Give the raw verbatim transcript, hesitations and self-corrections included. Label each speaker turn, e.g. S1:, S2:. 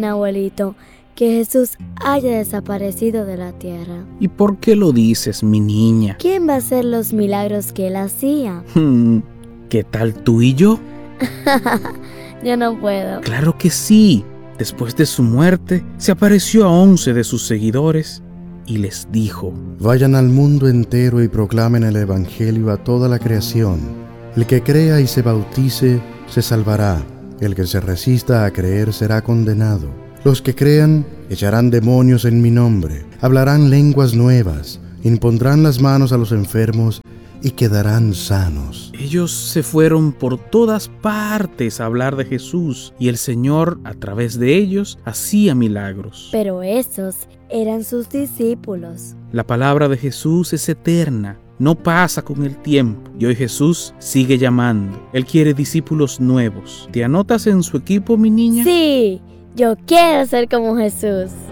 S1: abuelito, que Jesús haya desaparecido de la tierra.
S2: ¿Y por qué lo dices, mi niña?
S1: ¿Quién va a hacer los milagros que él hacía?
S2: Hmm, ¿qué tal tú y yo?
S1: Yo no puedo.
S2: Claro que sí. Después de su muerte, se apareció a once de sus seguidores y les dijo:
S3: Vayan al mundo entero y proclamen el Evangelio a toda la creación. El que crea y se bautice, se salvará. El que se resista a creer será condenado. Los que crean echarán demonios en mi nombre, hablarán lenguas nuevas, impondrán las manos a los enfermos y quedarán sanos.
S2: Ellos se fueron por todas partes a hablar de Jesús, y el Señor, a través de ellos, hacía milagros.
S1: Pero esos eran sus discípulos.
S2: La palabra de Jesús es eterna, no pasa con el tiempo, y hoy Jesús sigue llamando. Él quiere discípulos nuevos. ¿Te anotas en su equipo, mi niña?
S1: Sí, yo quiero ser como Jesús.